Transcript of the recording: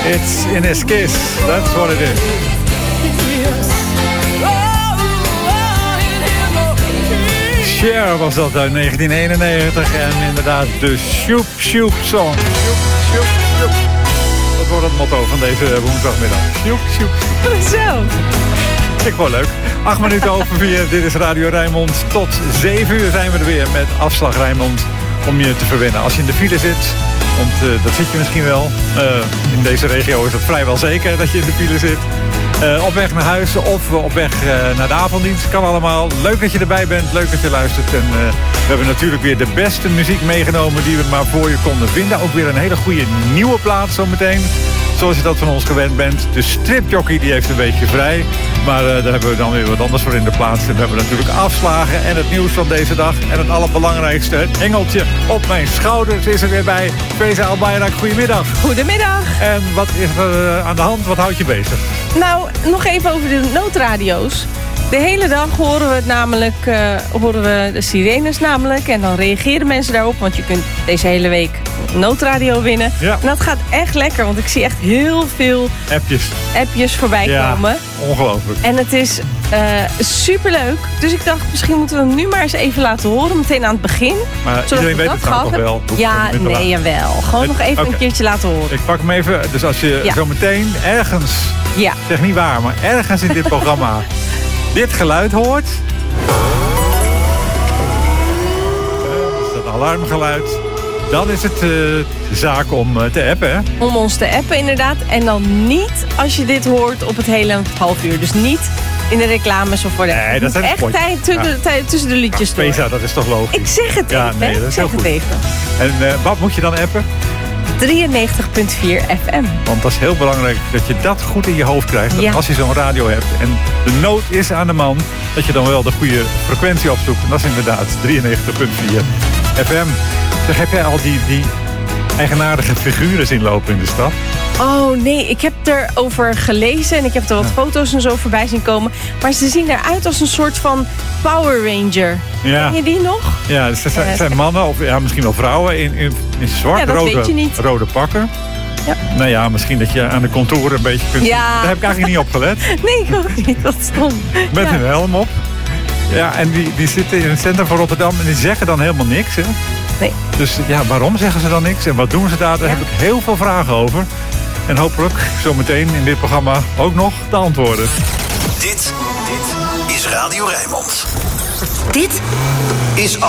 It's in his kiss, that's what it is. Cher was dat uit 1991 en inderdaad de Shoop Shoop Song. Shoop, shoop, shoop. Dat wordt het motto van deze woensdagmiddag. Shoop, shoop. Zo. Ik vond het leuk. 8 minuten over 4, dit is Radio Rijnmond. Tot 7 uur zijn we er weer met Afslag Rijnmond om je te verwennen. Als je in de file zit, want dat zit je misschien wel. In deze regio is het vrijwel zeker dat je in de file zit. Op weg naar huis of op weg naar de avonddienst. Kan allemaal. Leuk dat je erbij bent. Leuk dat je luistert. En we hebben natuurlijk weer de beste muziek meegenomen die we maar voor je konden vinden. Ook weer een hele goede nieuwe plaat zometeen. Zoals je dat van ons gewend bent. De stripjockey die heeft een beetje vrij. Maar daar hebben we dan weer wat anders voor in de plaats. En we hebben natuurlijk afslagen en het nieuws van deze dag. En het allerbelangrijkste, het engeltje op mijn schouders is er weer bij. Feza Albayrak, goedemiddag. Goedemiddag. En wat is er aan de hand? Wat houdt je bezig? Nou, nog even over de noodradio's. De hele dag horen we het namelijk, horen we de sirenes namelijk. En dan reageren mensen daarop. Want je kunt deze hele week noodradio winnen. Ja. En dat gaat echt lekker. Want ik zie echt heel veel appjes voorbij komen. Ongelooflijk. En het is superleuk. Dus ik dacht, misschien moeten we hem nu maar eens even laten horen. Meteen aan het begin. Maar iedereen weet het toch wel? Ja, nee, jawel. Gewoon nog even een keertje laten horen. Ik pak hem even. Dus als je zo meteen ergens, zeg niet waar, maar ergens in dit programma dit geluid hoort. Dat is dat alarmgeluid. Dan is het zaak om te appen, hè? Om ons te appen, inderdaad. En dan niet als je dit hoort op het hele half uur. Dus niet in de reclames of voor de... Nee, dat zijn echt tijd tussen de liedjes door. Pesa, dat is toch logisch? Ik zeg het even, nee, dat is heel goed. Even. En wat moet je dan appen? 93.4 FM. Want dat is heel belangrijk dat je dat goed in je hoofd krijgt. Dat als je zo'n radio hebt en de nood is aan de man, dat je dan wel de goede frequentie opzoekt. En dat is inderdaad 93.4 FM. Zeg, heb jij al die eigenaardige figuren zien lopen in de stad? Oh nee, ik heb erover gelezen en ik heb er wat foto's en zo voorbij zien komen. Maar ze zien eruit als een soort van Power Ranger. Ja. Ken je die nog? Ja, het zijn mannen of misschien wel vrouwen in zwart, rode pakken. Ja. Nou ja, misschien dat je aan de contouren een beetje kunt... Ja. Daar heb ik eigenlijk niet op gelet. Nee, ik ook niet. Dat stond. Met hun helm op. Ja, en die zitten in het centrum van Rotterdam en die zeggen dan helemaal niks, hè? Nee. Dus ja, waarom zeggen ze dan niks en wat doen ze daar? Daar heb ik heel veel vragen over. En hopelijk zometeen in dit programma ook nog de antwoorden. Dit is Radio Rijnmond. Dit is